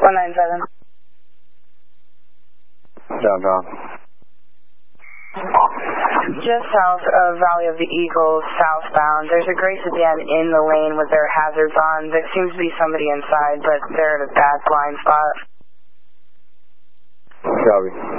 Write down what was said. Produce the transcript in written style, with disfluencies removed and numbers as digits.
197. Downtown. Just south of Valley of the Eagles, southbound. There's a gray sedan in the lane with their hazards on. There seems to be somebody inside, but they're at a bad blind spot. Copy.